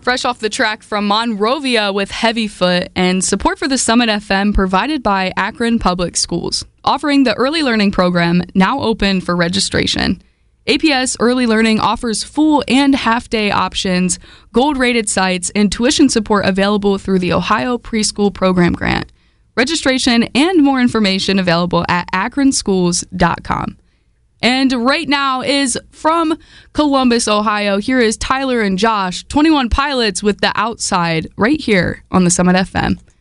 Fresh off the track from Monrovia with Heavy Foot, and support for the Summit FM provided by Akron Public Schools, offering the early learning program now open for registration. APS Early Learning offers full and half-day options, gold-rated sites, and tuition support available through the Ohio Preschool Program Grant. Registration and more information available at akronschools.com. And right now is from Columbus, Ohio. Here is Tyler and Josh, 21 Pilots with The Outside, right here on the Summit FM.